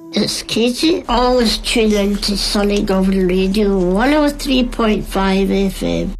It's Katie. Always tune in to Sunny Govan Radio 103.5 FM.